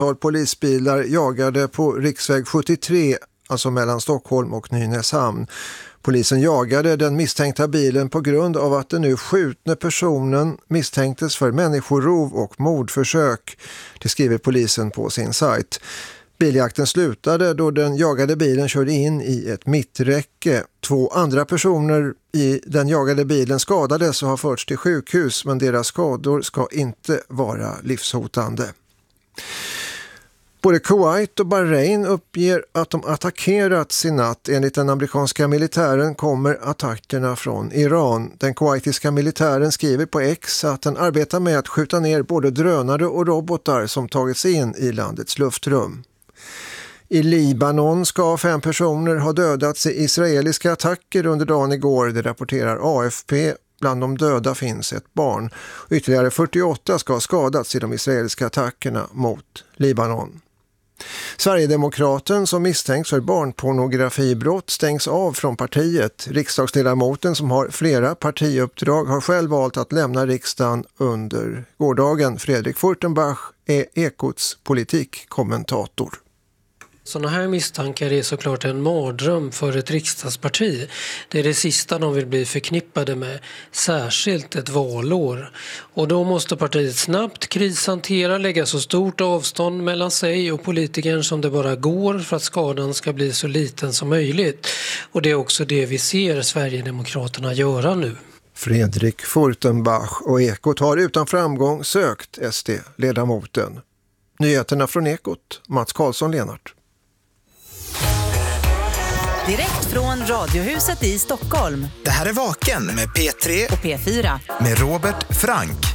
Polisbilar jagade på riksväg 73, alltså mellan Stockholm och Nynäshamn. Polisen jagade den misstänkta bilen på grund av att den nu skjutne personen misstänktes för människorov och mordförsök. Det skriver polisen på sin sajt. Biljakten slutade då den jagade bilen körde in i ett mitträcke. 2 andra personer i den jagade bilen skadades och har förts till sjukhus, men deras skador ska inte vara livshotande. Både Kuwait och Bahrain uppger att de attackerats i natt. Enligt den amerikanska militären kommer attackerna från Iran. Den kuwaitiska militären skriver på X att den arbetar med att skjuta ner både drönare och robotar som tagit sig in i landets luftrum. I Libanon ska 5 personer ha dödats i israeliska attacker under dagen igår, det rapporterar AFP. Bland de döda finns ett barn. Ytterligare 48 ska ha skadats i de israeliska attackerna mot Libanon. Sverigedemokraten som misstänks för barnpornografibrott stängs av från partiet. Riksdagsledamoten som har flera partiuppdrag har själv valt att lämna riksdagen under gårdagen. Fredrik Furtenbach är Ekots politikkommentator. Sådana här misstankar är såklart en mardröm för ett riksdagsparti. Det är det sista de vill bli förknippade med, särskilt ett valår. Och då måste partiet snabbt krishantera, lägga så stort avstånd mellan sig och politikern som det bara går för att skadan ska bli så liten som möjligt. Och det är också det vi ser Sverigedemokraterna göra nu. Fredrik Furtenbach och Ekot har utan framgång sökt SD-ledamoten. Nyheterna från Ekot, Mats Karlsson-Lenart. Direkt från Radiohuset i Stockholm. Det här är Vaken med P3 och P4 med Robert Frank.